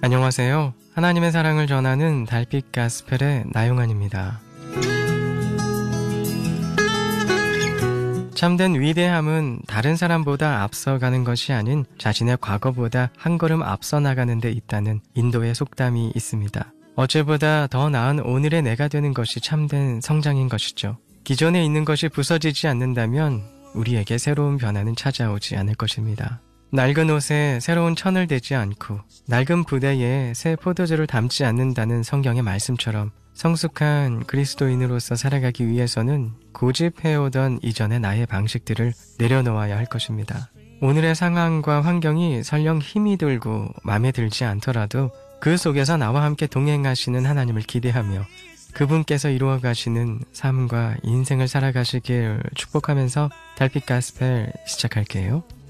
안녕하세요. 하나님의 사랑을 전하는 달빛 가스펠의 나용환입니다. 참된 위대함은 다른 사람보다 앞서가는 것이 아닌 자신의 과거보다 한 걸음 앞서 나가는 데 있다는 인도의 속담이 있습니다. 어제보다 더 나은 오늘의 내가 되는 것이 참된 성장인 것이죠. 기존에 있는 것이 부서지지 않는다면 우리에게 새로운 변화는 찾아오지 않을 것입니다. 낡은 옷에 새로운 천을 대지 않고 낡은 부대에 새 포도주를 담지 않는다는 성경의 말씀처럼 성숙한 그리스도인으로서 살아가기 위해서는 고집해오던 이전의 나의 방식들을 내려놓아야 할 것입니다. 오늘의 상황과 환경이 설령 힘이 들고 마음에 들지 않더라도 그 속에서 나와 함께 동행하시는 하나님을 기대하며 그분께서 이루어 가시는 삶과 인생을 살아가시길 축복하면서 달빛 가스펠 시작할게요.